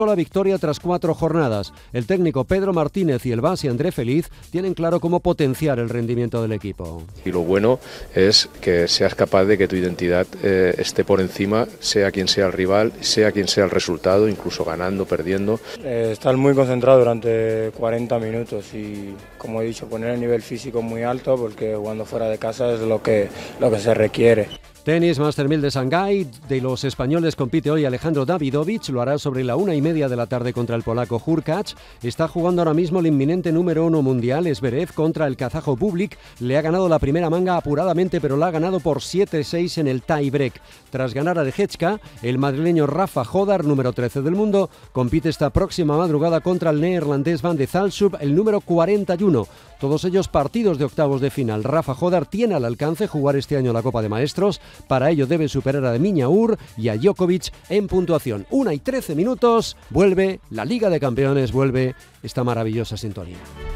La victoria tras 4 jornadas. El técnico Pedro Martínez y el base André Feliz tienen claro cómo potenciar el rendimiento del equipo. Y lo bueno es que seas capaz de que tu identidad esté por encima, sea quien sea el rival, sea quien sea el resultado, incluso ganando, perdiendo. Estar muy concentrado durante 40 minutos y, como he dicho, poner el nivel físico muy alto, porque jugando fuera de casa es lo que se requiere. Tenis Master 1000 de Shanghái. De los españoles compite hoy Alejandro Davidovich. Lo hará sobre la 1:30 de la tarde contra el polaco Hurkacz. Está jugando ahora mismo el inminente número 1 mundial, Zverev, contra el kazajo Bublik. Le ha ganado la primera manga apuradamente, pero la ha ganado por 7-6 en el tie-break. Tras ganar a Deječka, el madrileño Rafa Hodar, número 13 del mundo, compite esta próxima madrugada contra el neerlandés Van de Zalsub, el número 41. Todos ellos partidos de octavos de final. Rafa Hodar tiene al alcance jugar este año la Copa de Maestros. Para ello debe superar a Miñaur y a Djokovic en puntuación. 1:13, vuelve la Liga de Campeones, vuelve esta maravillosa sintonía.